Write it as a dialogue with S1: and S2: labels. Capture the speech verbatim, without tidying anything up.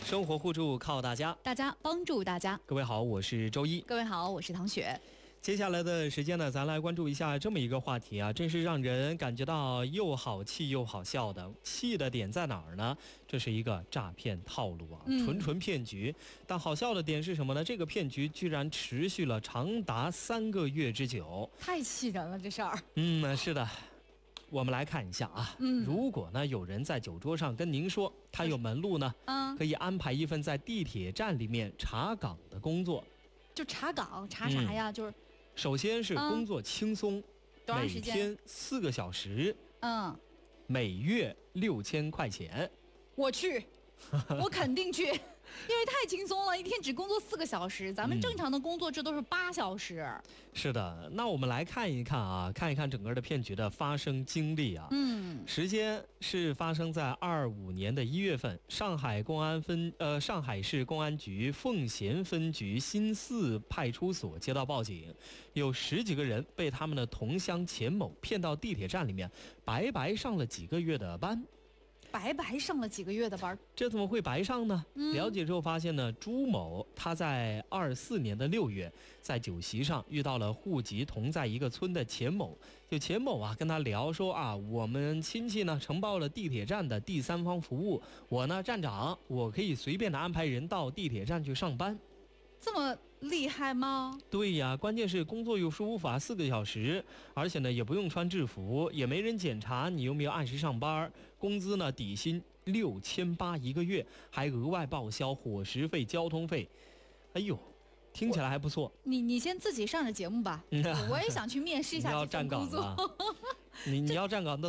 S1: 生活互助靠大家，
S2: 大家帮助大家。
S1: 各位好，我是周一。
S2: 各位好，我是唐雪。
S1: 接下来的时间呢，咱来关注一下这么一个话题啊，真是让人感觉到又好气又好笑的。气的点在哪儿呢？这是一个诈骗套路啊，
S2: 嗯、
S1: 纯纯骗局。但好笑的点是什么呢？这个骗局居然持续了长达三个月之久，
S2: 太气人了这事儿。
S1: 嗯，是的。我们来看一下啊，
S2: 嗯，
S1: 如果呢有人在酒桌上跟您说他有门路呢，
S2: 嗯，
S1: 可以安排一份在地铁站里面查岗的工作。
S2: 就查岗查啥呀？嗯、就是
S1: 首先是工作轻松，
S2: 多长时间？
S1: 每天四个小时，
S2: 嗯，
S1: 每月六千块钱。
S2: 我去，我肯定去。因为太轻松了，一天只工作四个小时，咱们正常的工作这都是八小时、嗯。
S1: 是的，那我们来看一看啊，看一看整个的骗局的发生经历啊。
S2: 嗯，
S1: 时间是发生在二五年的一月份，上海公安分呃上海市公安局奉贤分局新四派出所接到报警，有十几个人被他们的同乡钱某骗到地铁站里面，白白上了几个月的班。
S2: 白白上了几个月的班，
S1: 这怎么会白上呢？嗯、了解之后发现呢，朱某他在二四年的六月，在酒席上遇到了户籍同在一个村的钱某。就钱某啊，跟他聊说啊，我们亲戚呢承包了地铁站的第三方服务，我呢站长，我可以随便的安排人到地铁站去上班。
S2: 这么厉害吗？
S1: 对呀，关键是工作又舒服啊，四个小时，而且呢也不用穿制服，也没人检查你有没有按时上班，工资呢底薪六千八一个月，还额外报销伙食费、交通费。哎呦，听起来还不错。
S2: 你你先自己上着节目吧，我也想去面试一下这份工作。
S1: 你要站岗了，你你要站岗的。